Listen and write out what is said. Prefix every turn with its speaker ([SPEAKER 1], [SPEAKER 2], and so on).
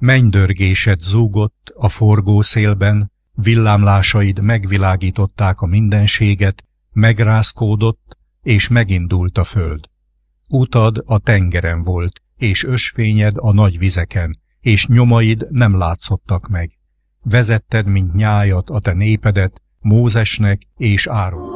[SPEAKER 1] Mennydörgésed zúgott a forgó szélben, villámlásaid megvilágították a mindenséget, megrázkódott, és megindult a föld. Utad a tengeren volt, és ösvényed a nagy vizeken, és nyomaid nem látszottak meg. Vezetted, mint nyájat a te népedet, Mózesnek és Áronnak.